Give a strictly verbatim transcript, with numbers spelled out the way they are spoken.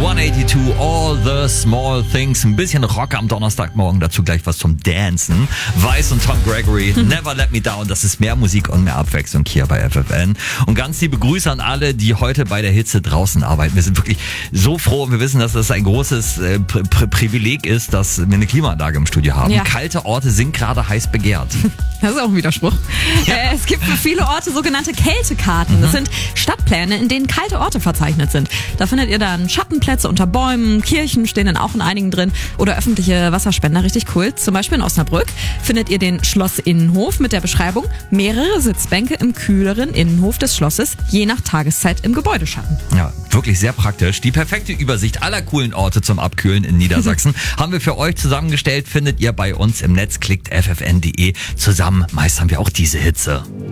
hundertzweiundachtzig, All the Small Things. Ein bisschen Rock am Donnerstagmorgen, dazu gleich was zum Dancen. Weiss und Tom Gregory, Never Let Me Down. Das ist mehr Musik und mehr Abwechslung hier bei F F N. Und ganz liebe Grüße an alle, die heute bei der Hitze draußen arbeiten. Wir sind wirklich so froh und wir wissen, dass das ein großes äh, Pri- Pri- Privileg ist, dass wir eine Klimaanlage im Studio haben. Ja. Kalte Orte sind gerade heiß begehrt. Das ist auch ein Widerspruch. Ja. Äh, es gibt für viele Orte sogenannte Kältekarten. Mhm. Das sind Stadtpläne, in denen kalte Orte verzeichnet sind. Da findet ihr dann Schattenplätze unter Bäumen, Kirchen stehen dann auch in einigen drin oder öffentliche Wasserspender, richtig cool. Zum Beispiel in Osnabrück findet ihr den Schloss-Innenhof mit der Beschreibung mehrere Sitzbänke im kühleren Innenhof des Schlosses, je nach Tageszeit im Gebäudeschatten. Ja, wirklich sehr praktisch. Die perfekte Übersicht aller coolen Orte zum Abkühlen in Niedersachsen haben wir für euch zusammengestellt. Findet ihr bei uns im Netz. Klickt f f n punkt d e. Zusammen meistern wir auch diese Hitze.